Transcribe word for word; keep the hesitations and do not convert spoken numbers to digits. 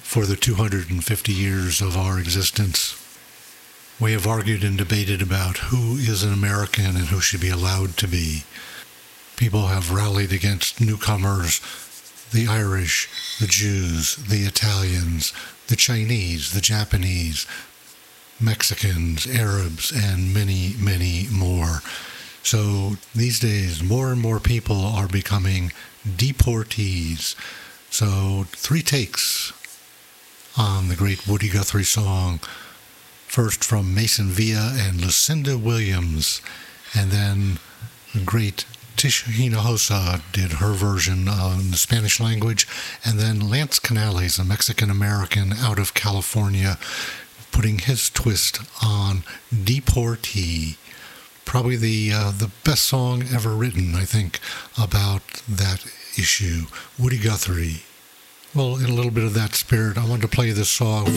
for the two hundred fifty years of our existence. We have argued and debated about who is an American and who should be allowed to be. People have rallied against newcomers, the Irish, the Jews, the Italians, the Chinese, the Japanese, Mexicans, Arabs, and many, many more. So these days, more and more people are becoming deportees. So three takes on the great Woody Guthrie song. First from Mason Villa and Lucinda Williams, and then the great Tish Hinojosa did her version uh, in the Spanish language, and then Lance Canales, a Mexican-American out of California, putting his twist on Deportee. Probably the uh, the best song ever written, I think, about that issue. Woody Guthrie. Well, in a little bit of that spirit, I wanted to play this song